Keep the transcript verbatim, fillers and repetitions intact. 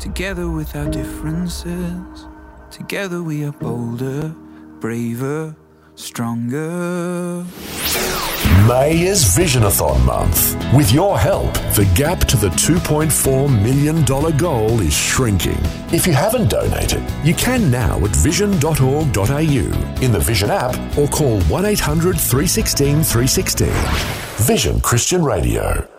Together with our differences, together we are bolder, braver, stronger. May is Visionathon month. With your help, the gap to the two point four million dollars goal is shrinking. If you haven't donated, you can now at vision dot org dot a u, in the Vision app, or call one eight hundred three one six three one six. Vision Christian Radio.